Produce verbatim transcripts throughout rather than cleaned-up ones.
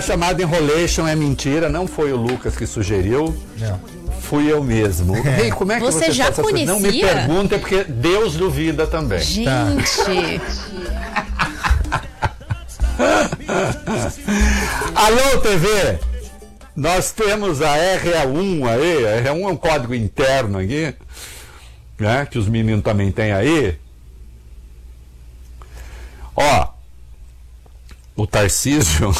A chamada enrolation é mentira, não foi o Lucas que sugeriu. Não. Fui eu mesmo. Ei, hey, como é que você, você já conhecia? Não me pergunta, porque Deus duvida também. Gente. Alô, T V. Nós temos a R E um aí. A R E um é um código interno aqui, né, que os meninos também têm aí. Ó, o Tarcísio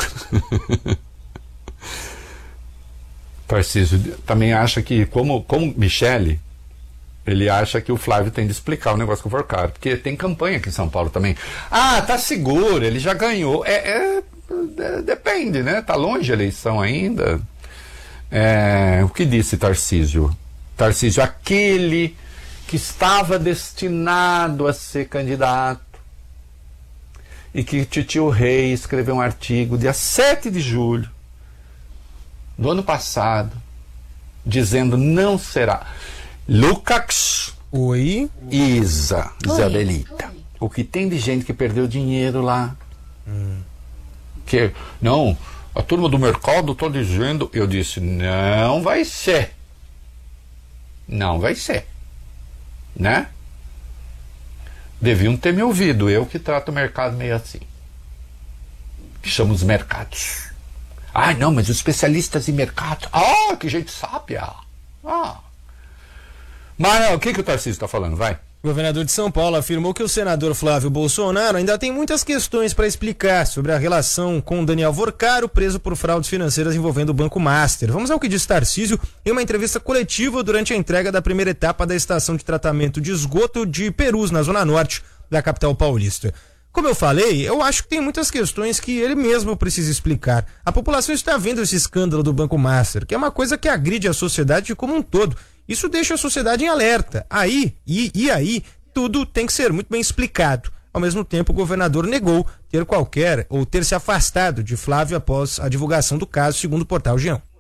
Tarcísio também acha que, como, como Michele, ele acha que o Flávio tem de explicar o negócio com o Porcaro, porque tem campanha aqui em São Paulo também. Ah, tá seguro, ele já ganhou. É, é, é depende, né? Tá longe a eleição ainda. É, o que disse Tarcísio? Tarcísio, aquele que estava destinado a ser candidato e que Titio Rei escreveu um artigo dia sete de julho do ano passado dizendo não será. Lucas. Oi. Isa. Oi. Isabelita. O que tem de gente que perdeu dinheiro lá. Hum. Que, não, a turma do mercado está dizendo. Eu disse, não vai ser. Não vai ser. Né? Deviam ter me ouvido. Eu que trato o mercado meio assim. Que chamo os mercados. Ah, não, mas os especialistas em mercado. Ah, que gente sábia. Ah. Mas o que, que o Tarcísio está falando? Vai. O governador de São Paulo afirmou que o senador Flávio Bolsonaro ainda tem muitas questões para explicar sobre a relação com Daniel Porcaro, preso por fraudes financeiras envolvendo o Banco Master. Vamos ao que disse Tarcísio em uma entrevista coletiva durante a entrega da primeira etapa da estação de tratamento de esgoto de Perus, na zona norte da capital paulista. Como eu falei, eu acho que tem muitas questões que ele mesmo precisa explicar. A população está vendo esse escândalo do Banco Master, que é uma coisa que agride a sociedade como um todo. Isso deixa a sociedade em alerta. Aí, e, e aí, tudo tem que ser muito bem explicado. Ao mesmo tempo, o governador negou ter qualquer ou ter se afastado de Flávio após a divulgação do caso, segundo o portal G um.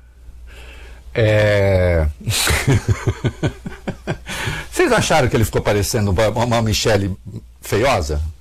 É... Vocês acharam que ele ficou parecendo uma, uma Michele feiosa?